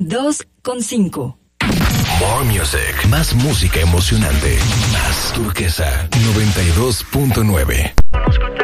92.5. More Music. Más música emocionante. Más Turquesa 92.9.